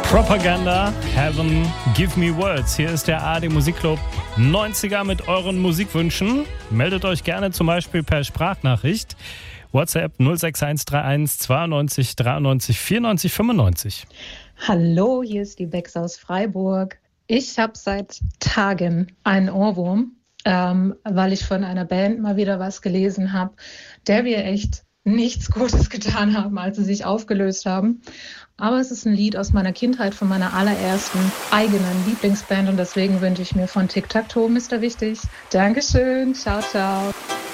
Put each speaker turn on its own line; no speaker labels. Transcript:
Propaganda, Heaven, Give Me Words. Hier ist der ARD Musikclub 90er mit euren Musikwünschen. Meldet euch gerne zum Beispiel per Sprachnachricht. WhatsApp 06131 92 93 94 95.
Hallo, hier ist die Bex aus Freiburg. Ich habe seit Tagen einen Ohrwurm, weil ich von einer Band mal wieder was gelesen habe, der wir echt nichts Gutes getan haben, als sie sich aufgelöst haben. Aber es ist ein Lied aus meiner Kindheit, von meiner allerersten eigenen Lieblingsband und deswegen wünsche ich mir von Tic Tac Toe Mr. Wichtig. Dankeschön, ciao, ciao.